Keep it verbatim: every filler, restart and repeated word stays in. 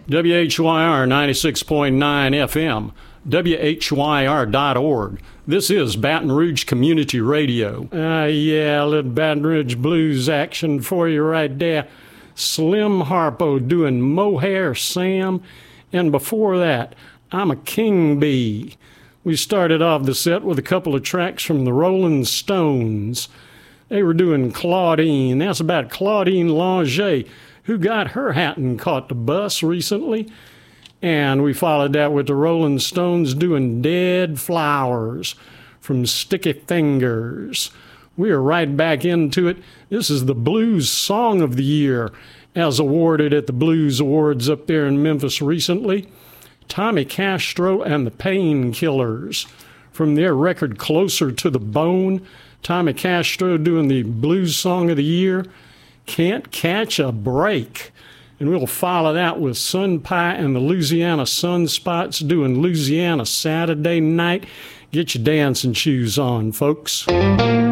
W H Y R ninety-six point nine F M, W H Y R dot org. This is Baton Rouge Community Radio. Ah, uh, yeah, a little Baton Rouge blues action for you right there. Slim Harpo doing Mohair Sam. And before that, I'm a King Bee. We started off the set with a couple of tracks from the Rolling Stones. They were doing Claudine. That's about Claudine Longet, who got her hat and caught the bus recently. And we followed that with the Rolling Stones doing Dead Flowers from Sticky Fingers. We are right back into it. This is the Blues Song of the Year, as awarded at the Blues Awards up there in Memphis recently. Tommy Castro and the Painkillers from their record Closer to the Bone. Tommy Castro doing the Blues Song of the Year, Can't Catch a Break. And we'll follow that with Sun Pie and the Louisiana Sunspots doing Louisiana Saturday Night. Get your dancing shoes on, folks.